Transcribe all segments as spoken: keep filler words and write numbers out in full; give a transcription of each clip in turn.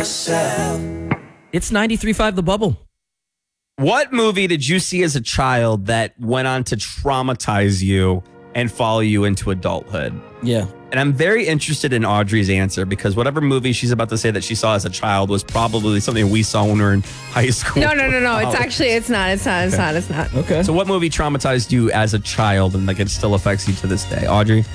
myself. It's ninety-three point five The Bubble. What movie did you see as a child that went on to traumatize you and follow you into adulthood? Yeah. And I'm very interested in Audrey's answer because whatever movie she's about to say that she saw as a child was probably something we saw when we were in high school. No, no, no, no. It's college. actually, it's not. It's not. It's Okay. not. It's not. Okay. So what movie traumatized you as a child and like it still affects you to this day? Audrey?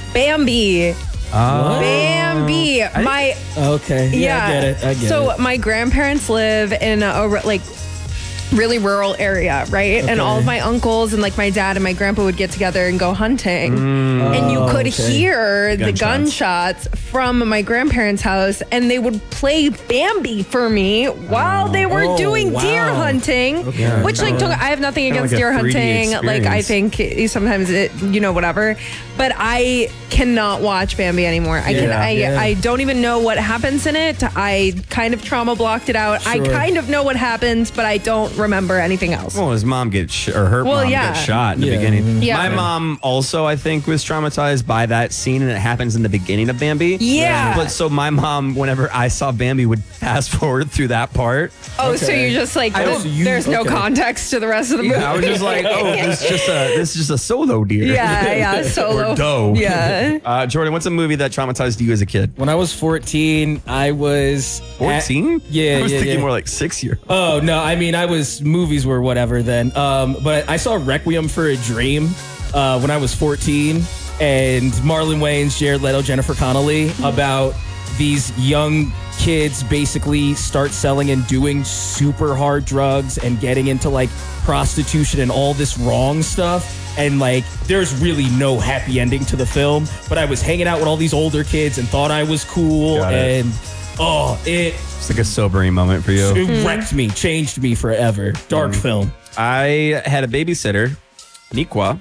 Bambi. Oh. Bambi. My Okay. Yeah, yeah. I get it. I get so it. my grandparents live in a, a like really rural area, right? And all of my uncles and like my dad and my grandpa would get together and go hunting. And you Oh, could okay. hear the Gunshots. gunshots from my grandparents' house, and they would play Bambi for me while they were Oh, doing wow. deer hunting. Yeah. Which like took, I have nothing Kinda against like a deer three D hunting. Like I experience. think sometimes it, you know, whatever. But I cannot watch Bambi anymore. I can. Yeah. I, Yeah. I don't even know what happens in it. I kind of trauma blocked it out. I Sure. kind of know what happens, but I don't remember anything else. Well, his mom get sh- or her Well, mom yeah. get shot in the Yeah. beginning. Yeah. My mom also, I think, was traumatized by that scene, and it happens in the beginning of Bambi. Yeah. But so my mom, whenever I saw Bambi, would fast forward through that part. Oh, so Okay. you're just like, I there's, don't- you- there's no okay. context to the rest of the movie. Yeah, I was just like, oh, this is just a this is just a solo deer. yeah, yeah, solo. Or doe. Yeah. Uh, Jordan, what's a movie that traumatized you as a kid? When I was fourteen, I was at- fourteen? yeah, I was yeah, thinking yeah. more like six year. Oh no, I mean I was movies were whatever then. Um, but I saw Requiem for a Dream uh, when I was fourteen, and Marlon Wayans, Jared Leto, Jennifer Connelly about these young kids basically start selling and doing super hard drugs and getting into like prostitution and all this wrong stuff. And like, there's really no happy ending to the film. But I was hanging out with all these older kids and thought I was cool. Got it. And oh, it It's like a sobering moment for you. it wrecked me, changed me forever. Dark film. I had a babysitter, Nikwa,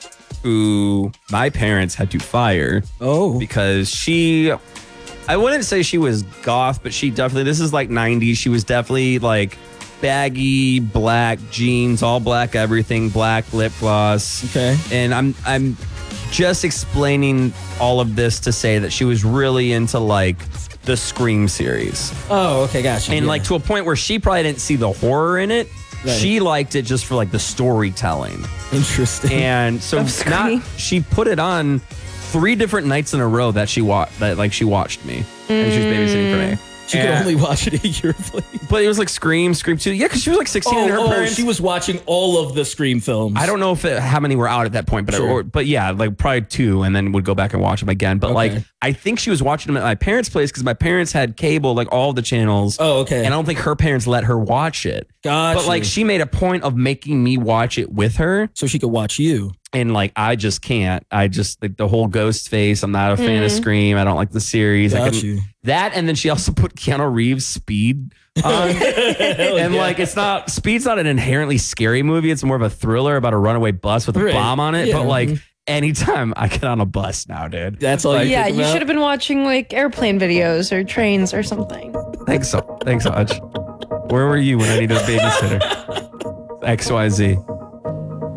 who my parents had to fire Oh, because she, I wouldn't say she was goth, but she definitely, this is like nineties. She was definitely like baggy black jeans, all black everything, black lip gloss. okay. And I'm I'm just explaining all of this to say that she was really into like the Scream series. Oh, okay, gotcha. And yeah. like to a point where she probably didn't see the horror in it. Right. She liked it just for like the storytelling. interesting. And so Of Scream. not she put it on three different nights in a row that she watched that like she watched me and she was babysitting for me. she could And- only watch it at your place. but it was like Scream, Scream two. Yeah, because she was like sixteen and her Oh, oh, parents. she was watching all of the Scream films. I don't know if it, how many were out at that point, but Sure. or, but yeah, like probably two, and then would go back and watch them again. But Okay. like, I think she was watching them at my parents' place because my parents had cable, like all the channels. Oh, okay. And I don't think her parents let her watch it. Gotcha. But like, she made a point of making me watch it with her, so she could watch you. and like, I just can't. I just like the whole ghost face. I'm not a fan of Scream. I don't like the series. I Got couldn't- you. That, and then she also put Keanu Reeves' Speed on. And yeah. like, it's not Speed's not an inherently scary movie. It's more of a thriller about a runaway bus with a Right. bomb on it. Yeah. But like, anytime I get on a bus now, dude. That's all. Like, you Yeah, think you about? should have been watching like airplane videos or trains or something. Thanks so. Thanks so much. Where were you when I needed a babysitter? X Y Z.